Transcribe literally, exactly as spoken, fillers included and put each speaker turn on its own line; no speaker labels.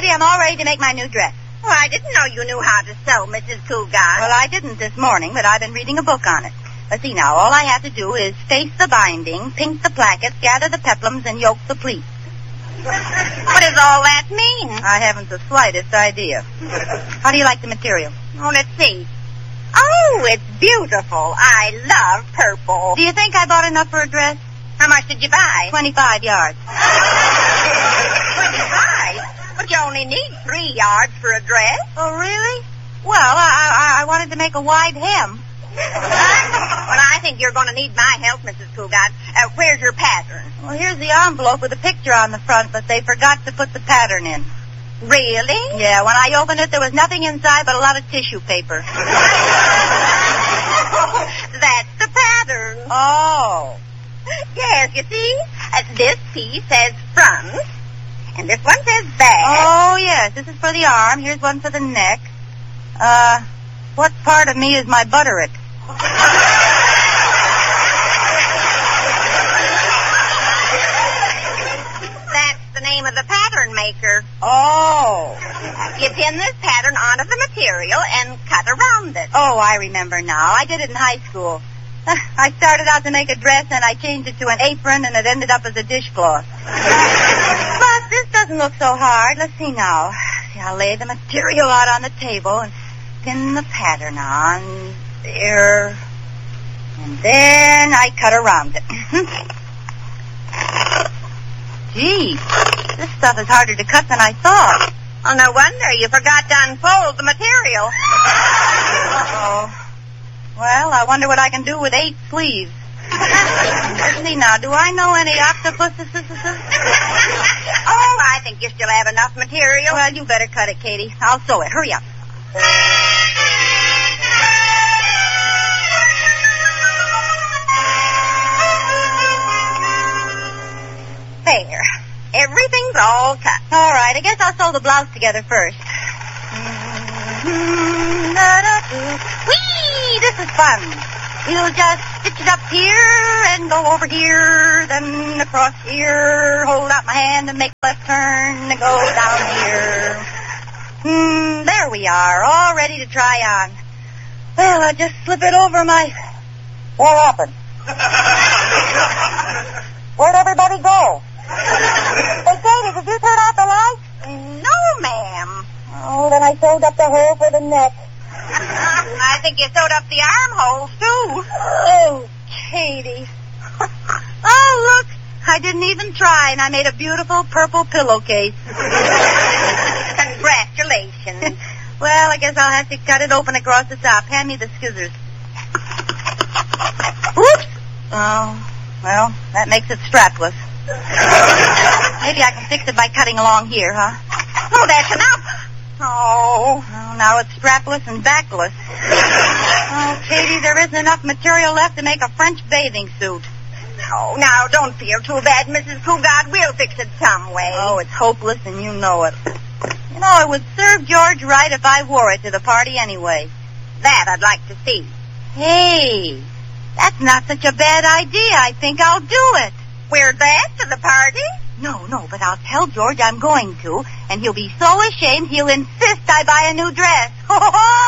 Katie, I'm all ready to make my new dress.
Well, I didn't know you knew how to sew, Missus Cougar.
Well, I didn't this morning, but I've been reading a book on it. Let's see now, all I have to do is face the binding, pink the plackets, gather the peplums, and yoke the pleats.
What does all that mean?
I haven't the slightest idea. How do you like the material?
Oh, let's see. Oh, it's beautiful. I love purple.
Do you think I bought enough for a dress?
How much did you buy?
Twenty-five yards.
Twenty-five? But you only need three yards for a dress.
Oh, really? Well, I, I, I wanted to make a wide hem.
Well, I think you're going to need my help, Missus Cougar. Uh, where's your pattern?
Well, here's the envelope with a picture on the front, but they forgot to put the pattern in.
Really?
Yeah, when I opened it, there was nothing inside but a lot of tissue paper.
That's the pattern.
Oh.
Yes, you see? Uh, this piece says front, and this one says back.
Oh, yes, this is for the arm. Here's one for the neck. Uh, what part of me is my butterick?
That's the name of the pattern maker.
Oh.
You pin this pattern onto the material and cut around it.
Oh, I remember now. I did it in high school. I started out to make a dress, and I changed it to an apron, and it ended up as a dishcloth. But this doesn't look so hard. Let's see now. See, I'll lay the material out on the table and pin the pattern on there. And then I cut around it. Gee, this stuff is harder to cut than I thought.
Oh, no wonder you forgot to unfold the material.
Uh-oh. Well, I wonder what I can do with eight sleeves. Let's see now, do I know any octopuses?
Oh, I think you still have enough material.
Well, you better cut it, Katie. I'll sew it. Hurry up.
There. Everything's all cut.
All right, I guess I'll sew the blouse together first. Whee! This is fun. We'll just stitch it up here and go over here, then across here, hold out my hand and make a left turn and go down here. Hmm, there we are, all ready to try on. Well, I'll just slip it over my... What happened? Where'd everybody go? Hey, Katie, did you turn off the lights?
No, ma'am.
Oh, then I sewed up the hole for the neck.
I think you sewed up the armholes, too.
Oh, Katie. Oh, look. I didn't even try, and I made a beautiful purple pillowcase.
Congratulations.
Well, I guess I'll have to cut it open across the top. Hand me the scissors. Oops. Oh, well, that makes it strapless. Maybe I can fix it by cutting along here, huh?
Oh, that's enough.
Oh, well, now it's strapless and backless. Oh, Katie, there isn't enough material left to make a French bathing suit.
Oh, now, don't feel too bad, Missus Cougar. We'll fix it some way.
Oh, it's hopeless, and you know it. You know, it would serve George right if I wore it to the party anyway.
That I'd like to see.
Hey, that's not such a bad idea. I think I'll do it.
Wear that to the party?
No, no, but I'll tell George I'm going to, and he'll be so ashamed he'll insist I buy a new dress.